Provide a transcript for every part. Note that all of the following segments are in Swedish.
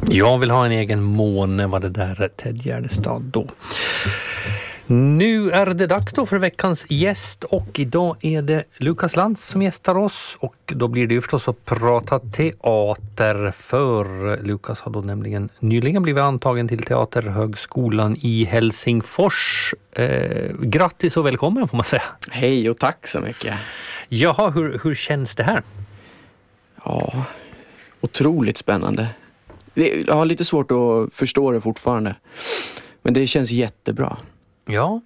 Jag vill ha en egen måne, var det där Ted Gärdestad då. Nu är det dags då för veckans gäst och idag är det Lukas Lantz som gästar oss och då blir det ju förstås att prata teater för Lukas har då nämligen nyligen blivit antagen till Teaterhögskolan i Helsingfors. Grattis och välkommen får man säga. Hej och tack så mycket. Jaha, hur känns det här? Ja, otroligt spännande. Jag har lite svårt att förstå det fortfarande. Men det känns jättebra. Ja.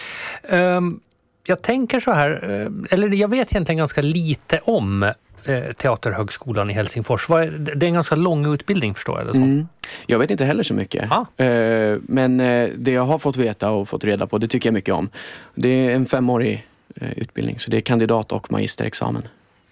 Jag tänker så här, eller jag vet egentligen ganska lite om Teaterhögskolan i Helsingfors. Det är en ganska lång utbildning förstår jag det så. Jag vet inte heller så mycket. Men det jag har fått veta och fått reda på, det tycker jag mycket om. Det är en 5-årig utbildning, så det är kandidat- och magisterexamen.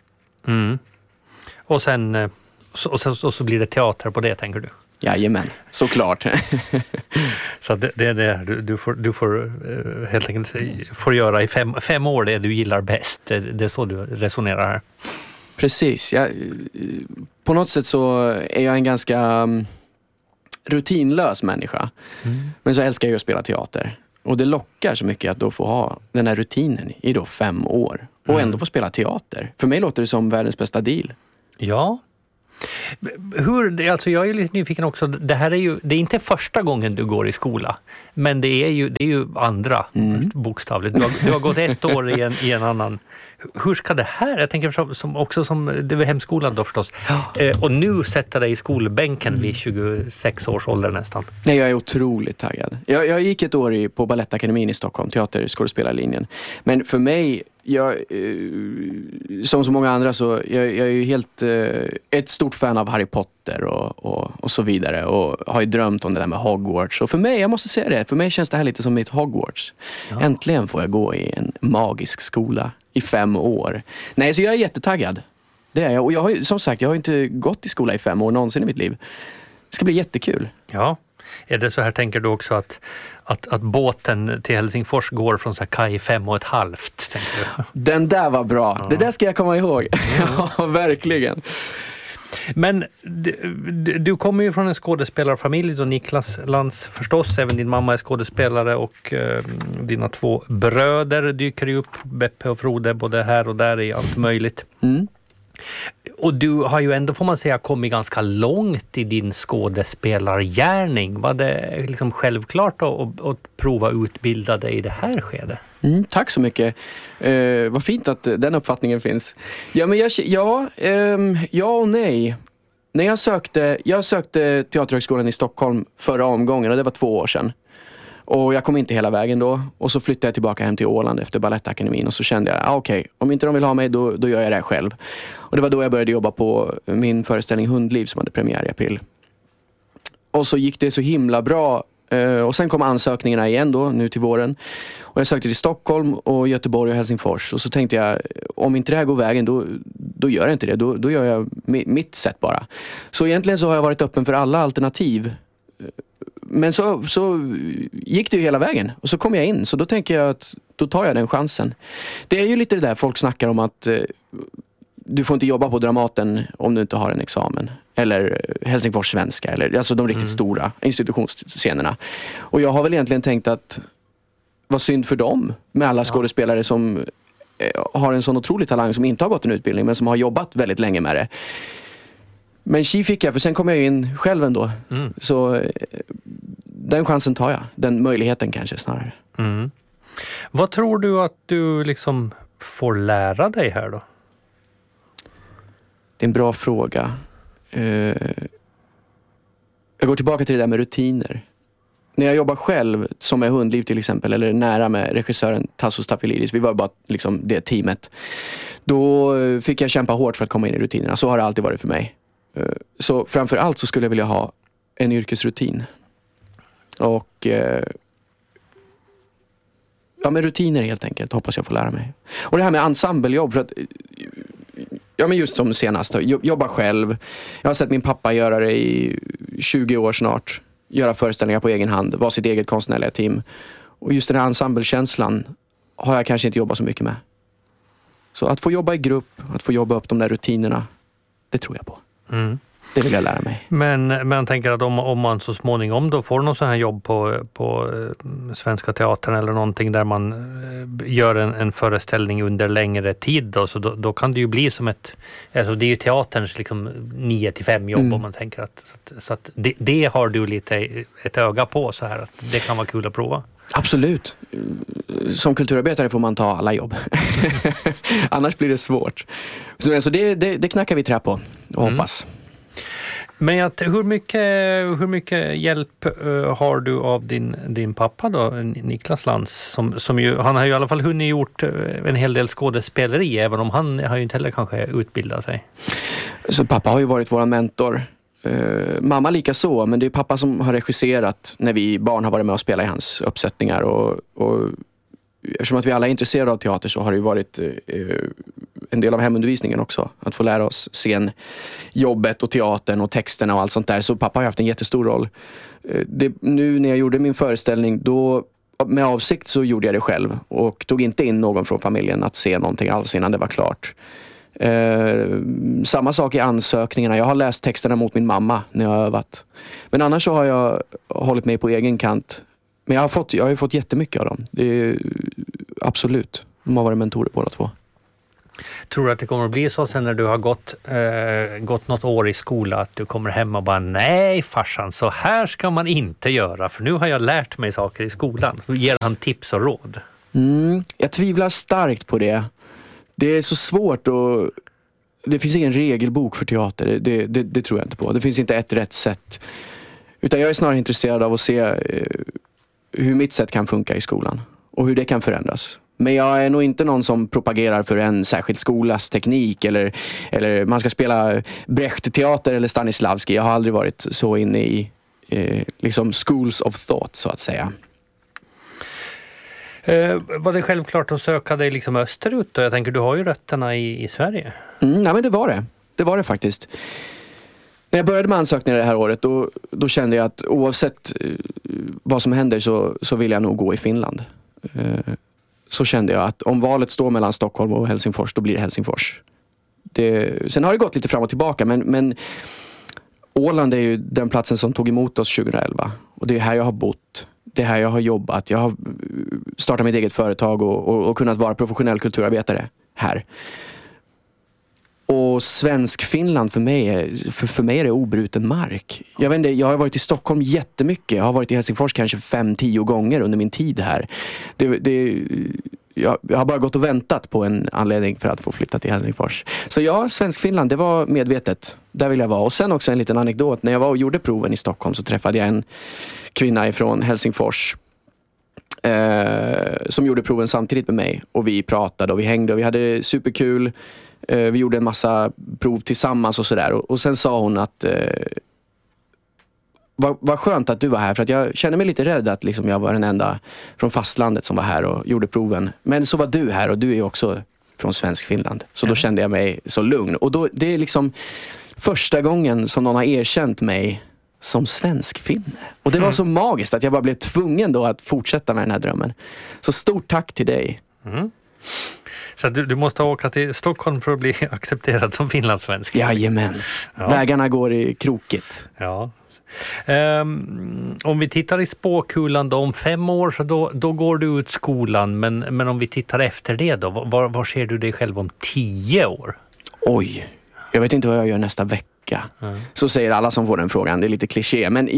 Och sen så blir det teater på det, tänker du? Jajamän, såklart. Så det är det du får helt enkelt får göra i 5 år det du gillar bäst. Det är så du resonerar här. Precis. På något sätt så är jag en ganska rutinlös människa. Men så älskar jag att spela teater. Och det lockar så mycket att då få ha den här rutinen i då 5 år. Och ändå få spela teater. För mig låter det som världens bästa deal. Ja. Alltså jag är lite nyfiken också. Det är inte första gången du går i skola. Men det är ju andra bokstavligt. Du har gått 1 år i en annan. Hur ska det här? Jag tänker som det var hemskolan då förstås. Och nu sätter dig i skolbänken vid 26 års ålder nästan. Nej, jag är otroligt taggad. Jag gick 1 år på Balettakademin i Stockholm, teaterskådespelarlinjen. Men för mig, som så många andra så jag är ju helt ett stort fan av Harry Potter och så vidare. Och har ju drömt om det där med Hogwarts. Och för mig, jag måste säga det, för mig känns det här lite som mitt Hogwarts. Ja. Äntligen får jag gå i en magisk skola i 5 år. Nej, så jag är jättetaggad. Det är jag. Och jag har ju, som sagt, jag har inte gått i skola i 5 år någonsin i mitt liv. Det ska bli jättekul. Ja. Är det så här, tänker du också att båten till Helsingfors går från så här kaj 5,5, tänker du? Den där var bra. Ja. Det där ska jag komma ihåg. Ja, verkligen. Men du kommer ju från en skådespelarfamilj då, Niklas Lantz förstås, även din mamma är skådespelare och dina 2 bröder dyker ju upp, Beppe och Frode, både här och där i allt möjligt. Och du har ju ändå, får man säga, kommit ganska långt i din skådespelargärning. Var det liksom självklart att prova utbilda dig i det här skedet? Tack så mycket. Vad fint att den uppfattningen finns. Ja, men ja och nej. När jag sökte Teaterhögskolan i Stockholm förra omgången, och det var 2 år sedan. Och jag kom inte hela vägen då. Och så flyttade jag tillbaka hem till Åland efter Balettakademin. Och så kände jag, okej, om inte de vill ha mig, då gör jag det själv. Och det var då jag började jobba på min föreställning Hundliv som hade premiär i april. Och så gick det så himla bra. Och sen kom ansökningarna igen då, nu till våren. Och jag sökte till Stockholm och Göteborg och Helsingfors. Och så tänkte jag, om inte det här går vägen, då gör jag inte det. Då gör jag mitt sätt bara. Så egentligen så har jag varit öppen för alla alternativ. Men så gick det ju hela vägen. Och så kom jag in. Så då tänker jag att då tar jag den chansen. Det är ju lite det där folk snackar om att du får inte jobba på Dramaten om du inte har en examen. Eller Helsingfors svenska. Eller, alltså de riktigt stora institutionsscenerna. Och jag har väl egentligen tänkt att vad synd för dem med alla skådespelare som har en sån otrolig talang som inte har gått en utbildning men som har jobbat väldigt länge med det. Men tji fick jag, för sen kom jag in själv ändå. Så den chansen tar jag. Den möjligheten kanske snarare. Vad tror du att du liksom får lära dig här då? Det är en bra fråga. Jag går tillbaka till det där med rutiner. När jag jobbar själv, som med Hundliv till exempel, eller nära med regissören Tassos Tafilidis, vi var bara liksom det teamet. Då fick jag kämpa hårt för att komma in i rutinerna. Så har det alltid varit för mig. Så framför allt så skulle jag vilja ha en yrkesrutin. Och ja, men rutiner helt enkelt hoppas jag får lära mig. Och det här med ensemblejobb, för att ja, men just som senast, jobba själv. Jag har sett min pappa göra det i 20 år snart. Göra föreställningar på egen hand, vara sitt eget konstnärliga team. Och just den här ensemblekänslan har jag kanske inte jobbat så mycket med. Så att få jobba i grupp, att få jobba upp de där rutinerna, det tror jag på. Det vill jag lära mig. Men jag tänker att om man så småningom då får någon sån här jobb på Svenska Teatern eller någonting där man gör en föreställning under längre tid då, så då kan det ju bli som alltså det är ju teaterns liksom 9-5 jobb om man tänker att det har du lite ett öga på så här att det kan vara kul att prova. Absolut. Som kulturarbetare får man ta alla jobb. Annars blir det svårt. Så det knackar vi trä på och hoppas. Men hur mycket hjälp har du av din pappa då, Niklas Lantz, som ju, han har ju i alla fall hunnit gjort en hel del skådespeleri, även om han har ju inte heller kanske utbildat sig. Så pappa har ju varit vår mentor. Mamma lika så, men det är pappa som har regisserat när vi barn har varit med och spelat i hans uppsättningar och eftersom att vi alla är intresserade av teater så har det ju varit en del av hemundervisningen också. Att få lära oss scenjobbet och teatern och texterna och allt sånt där. Så pappa har haft en jättestor roll. Nu när jag gjorde min föreställning, då med avsikt så gjorde jag det själv. Och tog inte in någon från familjen att se någonting alls innan det var klart. Samma sak i ansökningarna. Jag har läst texterna mot min mamma när jag har övat. Men annars så har jag hållit mig på egen kant. Men jag har ju fått jättemycket av dem. Det är, absolut. De har varit mentorer båda två. Tror du att det kommer att bli så sen när du har gått något år i skola att du kommer hem och bara nej farsan, så här ska man inte göra för nu har jag lärt mig saker i skolan. Ger han tips och råd? Jag tvivlar starkt på det. Det är så svårt och det finns ingen regelbok för teater. Det tror jag inte på. Det finns inte ett rätt sätt. Utan jag är snarare intresserad av att se hur mitt sätt kan funka i skolan och hur det kan förändras. Men jag är nog inte någon som propagerar för en särskild skolas teknik eller man ska spela Brecht-teater eller Stanislavski. Jag har aldrig varit så inne i liksom schools of thought så att säga. Var det självklart att söka dig liksom österut då? Jag tänker du har ju rötterna i Sverige. Nej men det var det. Det var det faktiskt. När jag började med ansökningar det här året då kände jag att oavsett vad som händer så vill jag nog gå i Finland. Så kände jag att om valet står mellan Stockholm och Helsingfors då blir det Helsingfors. Sen har det gått lite fram och tillbaka men Åland är ju den platsen som tog emot oss 2011 och det är här jag har bott. Det är här jag har jobbat. Jag har startat mitt eget företag och kunnat vara professionell kulturarbetare här. Och svensk Finland för mig är det obruten mark. Jag vet inte, jag har varit i Stockholm jättemycket. Jag har varit i Helsingfors kanske 5-10 gånger under min tid här. Jag har bara gått och väntat på en anledning för att få flytta till Helsingfors. Så ja, svensk Finland, det var medvetet. Där vill jag vara. Och sen också en liten anekdot. När jag var och gjorde proven i Stockholm så träffade jag en kvinna ifrån Helsingfors som gjorde proven samtidigt med mig. Och vi pratade och vi hängde och vi hade superkul. Vi gjorde en massa prov tillsammans och sådär. Och sen sa hon att vad skönt att du var här. För att jag kände mig lite rädd att liksom jag var den enda från fastlandet som var här och gjorde proven. Men så var du här och du är också från svensk Finland. Så då kände jag mig så lugn. Och då, det är liksom första gången som någon har erkänt mig som svensk finne. Och det var så magiskt att jag bara blev tvungen då att fortsätta med den här drömmen. Så stort tack till dig. Så du måste åka till Stockholm för att bli accepterad som finlandssvensk? Jajamän. Ja. Vägarna går i krokigt. Ja. Om vi tittar i spåkulan då, om 5 år så då går du ut skolan, men om vi tittar efter det då, var ser du dig själv om 10 år? Oj, jag vet inte vad jag gör nästa vecka. Så säger alla som får den frågan, det är lite kliché, men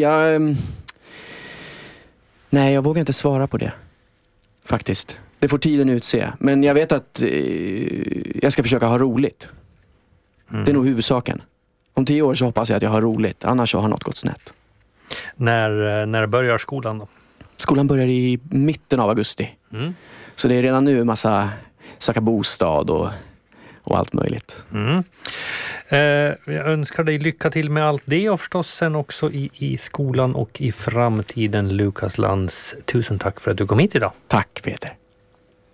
jag vågar inte svara på det faktiskt. Det får tiden utse, men jag vet att jag ska försöka ha roligt. Det är nog huvudsaken. Om 10 år så hoppas jag att jag har roligt. Annars så har något gått snett. När börjar skolan då? Skolan börjar i mitten av augusti. Så det är redan nu en massa söka bostad och allt möjligt. Jag önskar dig lycka till med allt det och förstås sen också i skolan och i framtiden. Lukas Lantz, tusen tack för att du kom hit idag. Tack Peter.